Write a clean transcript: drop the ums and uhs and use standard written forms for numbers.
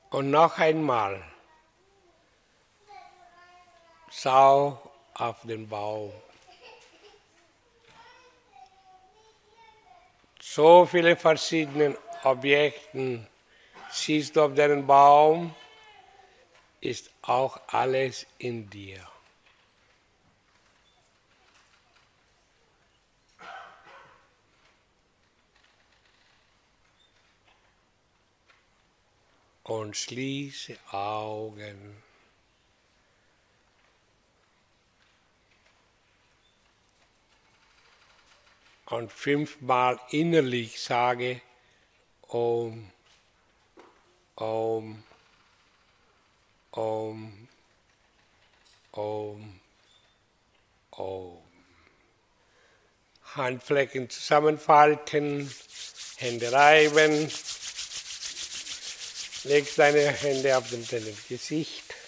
Und noch einmal. Schau auf den Baum. So viele verschiedene Objekte siehst du auf deinem Baum, ist auch alles in dir. Und schließe Augen. Und 5-mal innerlich sage Om, Om, Om, Om, Om. Handflächen zusammenfalten, Hände reiben. Leg deine Hände auf dein Gesicht.